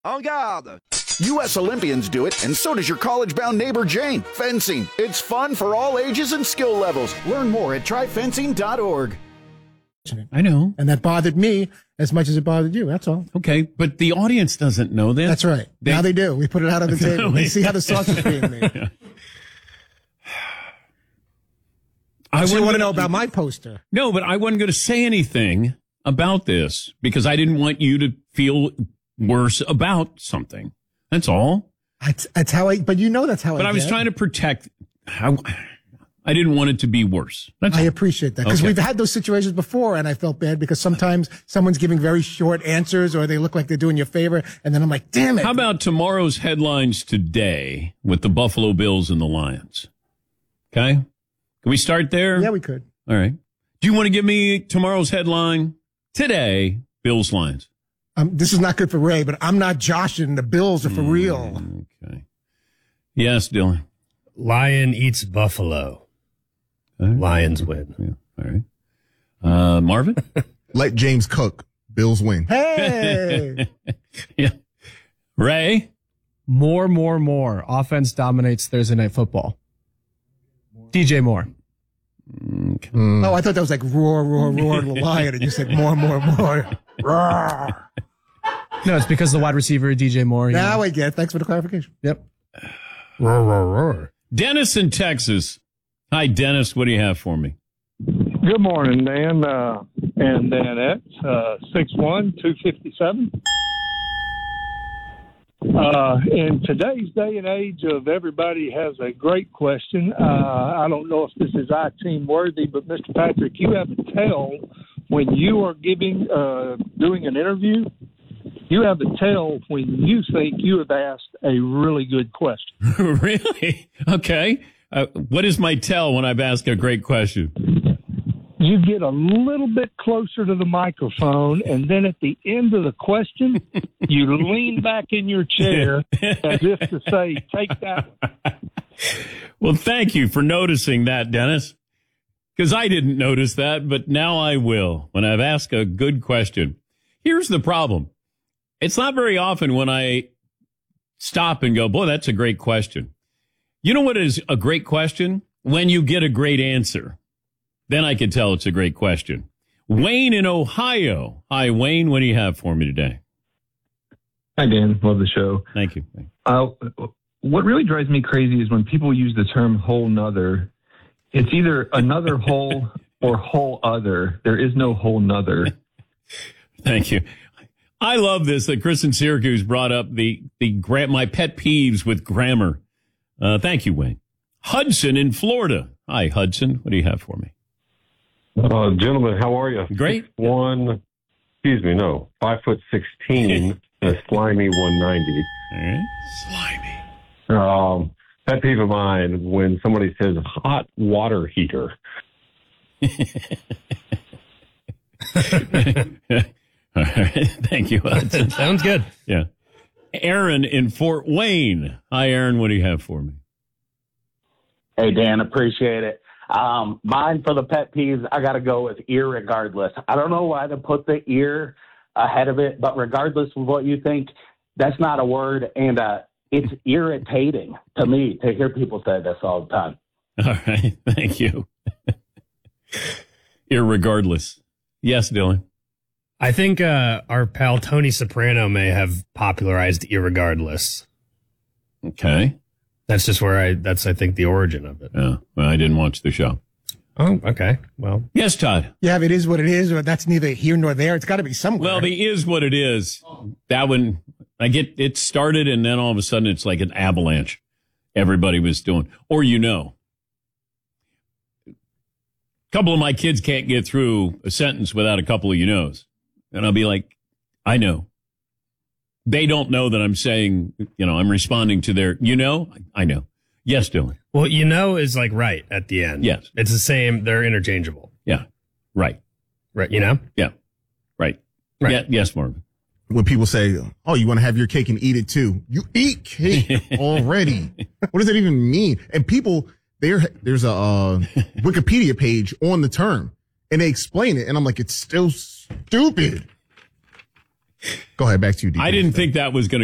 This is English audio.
En garde! U.S. Olympians do it, and so does your college-bound neighbor Jane. Fencing. It's fun for all ages and skill levels. Learn more at tryfencing.org. I know. And that bothered me as much as it bothered you. That's all. Okay, but the audience doesn't know that. That's right. Now they do. We put it out on the table. They see how the sausage is being made. I want to know about my poster. No, but I wasn't going to say anything about this because I didn't want you to feel worse about something. That's all. That's how but you know that's how But I was trying to protect how I didn't want it to be worse. I appreciate that because we've had those situations before and I felt bad because sometimes someone's giving very short answers or they look like they're doing you a favor and then I'm like, damn it. How about tomorrow's headlines today with the Buffalo Bills and the Lions? Okay. Can we start there? Yeah, we could. All right. Do you want to give me tomorrow's headline today, Bills Lions? This is not good for Ray, but I'm not joshing. The Bills are for real. Okay. Yes, Dylan. Lion eats buffalo. Right. Lions win. Yeah. All right. Marvin? Let James cook. Bills win. Hey! Yeah. Ray? More. Offense dominates Thursday Night Football. DJ Moore. Okay. Oh, I thought that was like roar, the lion, and you said more. Roar. No, it's because the wide receiver, DJ Moore. Now I get it. Thanks for the clarification. Yep. Roar. Dennis in Texas. Hi, Dennis. What do you have for me? Good morning, Dan and Danette. 6'1", 257. In today's day and age of everybody has a great question. I don't know if this is I-team worthy, but Mr. Patrick, you have a tell when you are doing an interview. You have a tell when you think you have asked a really good question. Really? Okay. What is my tell when I've asked a great question? You get a little bit closer to the microphone, and then at the end of the question, you lean back in your chair as if to say, take that. Well, thank you for noticing that, Dennis, because I didn't notice that, but now I will when I've asked a good question. Here's the problem. It's not very often when I stop and go, boy, that's a great question. You know what is a great question? When you get a great answer. Then I can tell it's a great question. Wayne in Ohio. Hi, Wayne. What do you have for me today? Hi, Dan. Love the show. Thank you. What really drives me crazy is when people use the term whole nother. It's either another whole or whole other. There is no whole nother. Thank you. I love this that Chris in Syracuse brought up my pet peeves with grammar. Thank you, Wayne. Hudson in Florida. Hi, Hudson. What do you have for me? Gentlemen, how are you? Great. 5'16", and a slimy 190. All right. Slimy. Pet peeve of mine when somebody says hot water heater. All right. Thank you, Hudson. Sounds good. Yeah. Aaron in Fort Wayne. Hi, Aaron. What do you have for me? Hey, Dan, appreciate it. Mine for the pet peeves, I got to go with irregardless. I don't know why to put the ear ahead of it, but regardless of what you think, that's not a word, and it's irritating to me to hear people say this all the time. All right. Thank you. Irregardless. Yes, Dylan. I think our pal Tony Soprano may have popularized irregardless. Okay. That's just that's I think the origin of it. Yeah. Well, I didn't watch the show. Oh, okay. Well. Yes, Todd. Yeah, if it is what it is, or that's neither here nor there. It's got to be somewhere. Well, the is what it is. That one, I get it started, and then all of a sudden it's like an avalanche. Everybody was doing, or a couple of my kids can't get through a sentence without a couple of knows. And I'll be like, I know. They don't know that I'm saying, I'm responding to their, I know. Yes, Dylan. Well, is like right at the end. Yes. It's the same. They're interchangeable. Yeah. Right. Right. Yeah. Right. Yeah. Yes, Marvin. When people say, oh, you want to have your cake and eat it too. You eat cake already. What does that even mean? And people, there's a Wikipedia page on the term and they explain it. And I'm like, it's still stupid. Go ahead. Back to you, DJ. I didn't think that was going to